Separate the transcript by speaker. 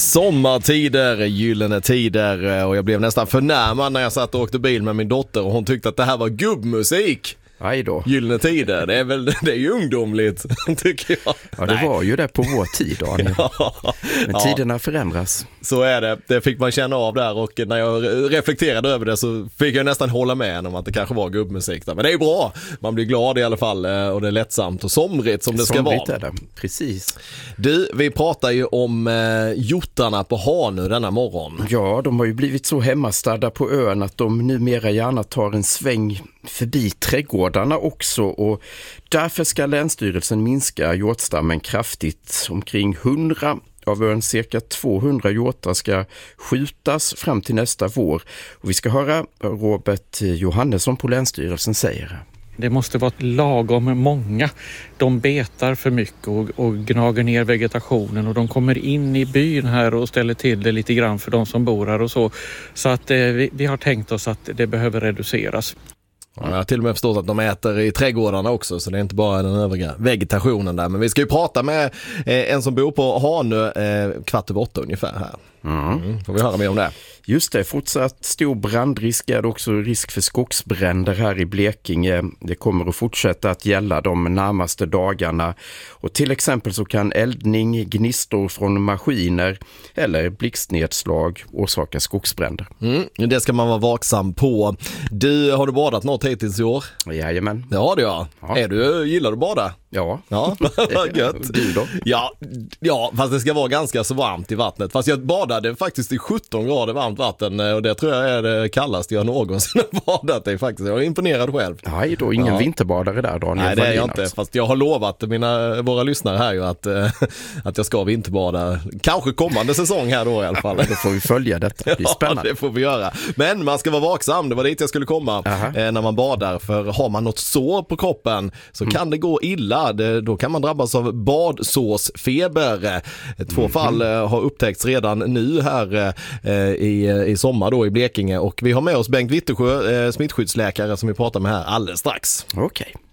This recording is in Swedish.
Speaker 1: Sommartider, gyllene tider, och jag blev nästan förnärmad när jag satt och åkte bil med min dotter och hon tyckte att det här var gubbmusik.
Speaker 2: Aj då.
Speaker 1: Gyllene tider, det är ju ungdomligt, tycker jag.
Speaker 2: Ja, det var ju det på vår tid, Daniel. Men tiderna förändras.
Speaker 1: Så är det. Det fick man känna av där, och när jag reflekterade över det så fick jag nästan hålla med om att det kanske var gubbmusik där. Men det är ju bra. Man blir glad i alla fall, och det är lättsamt och somrigt som det ska vara.
Speaker 2: Somrigt är det, precis.
Speaker 1: Du, vi pratar ju om hjortarna på Hanö denna morgon.
Speaker 2: Ja, de har ju blivit så hemmastadda på ön att de numera gärna tar en sväng förbi trädgårdarna också, och därför ska Länsstyrelsen minska hjortstammen kraftigt. Omkring 100 av ön cirka 200 hjortar ska skjutas fram till nästa vår. Och vi ska höra Robert Johannesson på Länsstyrelsen säger.
Speaker 3: Det måste vara lagom många. De betar för mycket och gnager ner vegetationen, och de kommer in i byn här och ställer till det lite grann för de som bor här och så. Så att vi har tänkt oss att det behöver reduceras.
Speaker 1: Ja, jag har till och med förstått att de äter i trädgårdarna också, så det är inte bara den övriga vegetationen där. Men vi ska ju prata med en som bor på Hanö 7:15 ungefär här. Får vi höra mer om det.
Speaker 2: Just det, fortsatt stor brandrisk är det också, risk för skogsbränder här i Blekinge. Det kommer att fortsätta att gälla de närmaste dagarna. Och till exempel så kan eldning, gnistor från maskiner eller blixtnedslag orsaka skogsbränder.
Speaker 1: Det ska man vara vaksam på. Har du badat något hittills i år?
Speaker 2: Jajamän.
Speaker 1: Ja, det ja. Gillar du bada?
Speaker 2: Ja.
Speaker 1: Vad gött.
Speaker 2: Du då?
Speaker 1: Ja, fast det ska vara ganska så varmt i vattnet. Fast jag badade faktiskt i 17 grader varmt vatten, och det tror jag är det kallaste jag någonsin har badat i faktiskt. Jag är imponerad själv.
Speaker 2: Nej, då ingen vinterbadare där, Daniel.
Speaker 1: Nej, det är jag inte. Fast jag har lovat våra lyssnare här ju att jag ska vinterbada. Kanske kommande säsong här då i alla fall.
Speaker 2: Då får vi följa detta. Det blir spännande.
Speaker 1: Ja, det får vi göra. Men man ska vara vaksam. Det var dit jag skulle komma när man badar. För har man något sår på kroppen så kan det gå illa. Då kan man drabbas av badsårsfeber. 2 fall har upptäckts redan nu här i sommar då i Blekinge, och vi har med oss Bengt Wittersjö, smittskyddsläkare, som vi pratar med här alldeles strax.
Speaker 2: Okej.